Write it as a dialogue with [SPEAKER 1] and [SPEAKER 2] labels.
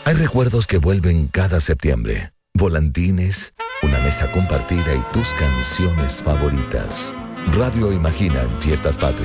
[SPEAKER 1] Hay recuerdos que vuelven cada septiembre. Volantines, una mesa compartida y tus canciones favoritas. Radio Imagina en Fiestas Patrias.